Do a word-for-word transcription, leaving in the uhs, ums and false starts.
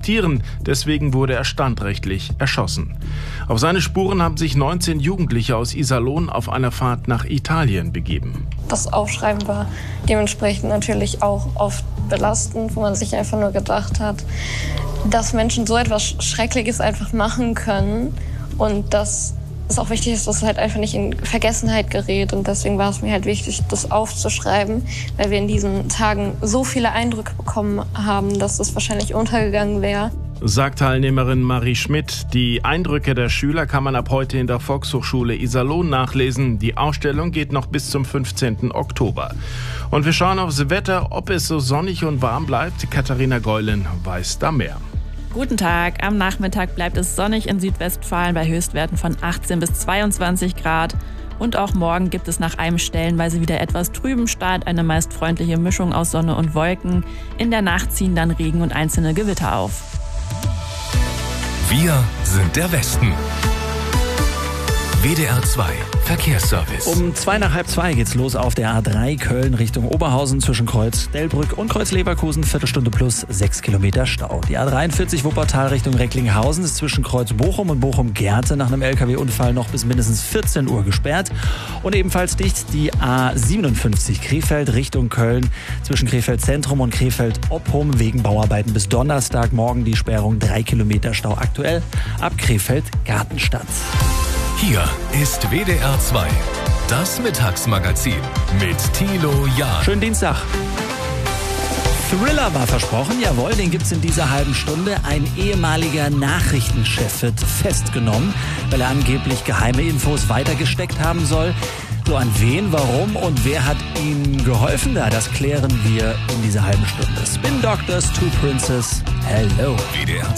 protestieren. Deswegen wurde er standrechtlich erschossen. Auf seine Spuren haben sich neunzehn Jugendliche aus Iserlohn auf einer Fahrt nach Italien begeben. Das Aufschreiben war dementsprechend natürlich auch oft belastend, wo man sich einfach nur gedacht hat, dass Menschen so etwas Schreckliches einfach machen können und dass es auch wichtig ist, dass es halt einfach nicht in Vergessenheit gerät. Und deswegen war es mir halt wichtig, das aufzuschreiben, weil wir in diesen Tagen so viele Eindrücke bekommen haben, dass das wahrscheinlich untergegangen wäre. Sagt Teilnehmerin Marie Schmidt. Die Eindrücke der Schüler kann man ab heute in der Volkshochschule Iserlohn nachlesen. Die Ausstellung geht noch bis zum fünfzehnten Oktober. Und wir schauen aufs Wetter, ob es so sonnig und warm bleibt. Katharina Geulen weiß da mehr. Guten Tag. Am Nachmittag bleibt es sonnig in Südwestfalen bei Höchstwerten von achtzehn bis zweiundzwanzig Grad. Und auch morgen gibt es nach einem stellenweise wieder etwas trüben Start eine meist freundliche Mischung aus Sonne und Wolken. In der Nacht ziehen dann Regen und einzelne Gewitter auf. Wir sind der Westen. W D R zwei Verkehrsservice. Um zwei nach halb zwei geht's los auf der A drei Köln Richtung Oberhausen zwischen Kreuz Delbrück und Kreuz Leverkusen. Viertelstunde plus sechs Kilometer Stau. Die A dreiundvierzig Wuppertal Richtung Recklinghausen ist zwischen Kreuz Bochum und Bochum-Gerte nach einem L K W-Unfall noch bis mindestens vierzehn Uhr gesperrt. Und ebenfalls dicht die A siebenundfünfzig Krefeld Richtung Köln zwischen Krefeld Zentrum und Krefeld Oppum wegen Bauarbeiten bis Donnerstagmorgen die Sperrung drei Kilometer Stau aktuell ab Krefeld Gartenstadt. Hier ist W D R zwei, das Mittagsmagazin mit Thilo Jahn. Schönen Dienstag. Thriller war versprochen, jawohl, den gibt's in dieser halben Stunde. Ein ehemaliger Nachrichtenchef wird festgenommen, weil er angeblich geheime Infos weitergesteckt haben soll. So, an wen, warum und wer hat ihm geholfen da? Das klären wir in dieser halben Stunde. Spin Doctors, Two Princes, hello. W D R